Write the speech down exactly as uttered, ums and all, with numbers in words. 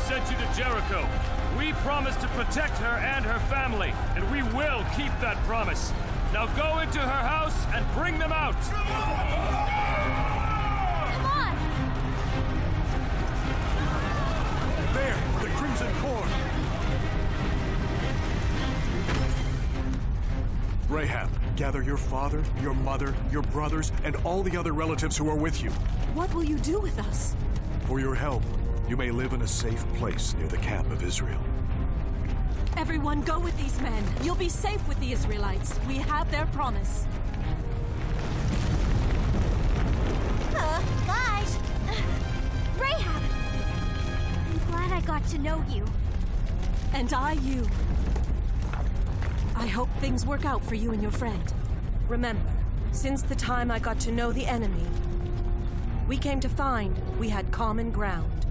sent you to Jericho. We promised to protect her and her family, and we will keep that promise. Now go into her house and bring them out! Come on! There, the Crimson Cord! Rahab, gather your father, your mother, your brothers, and all the other relatives who are with you. What will you do with us? For your help, you may live in a safe place near the camp of Israel. Everyone go with these men. You'll be safe with the Israelites. We have their promise. Uh, guys! Rahab! I'm glad I got to know you. And I you. I hope things work out for you and your friend. Remember, since the time I got to know the enemy, we came to find we had common ground.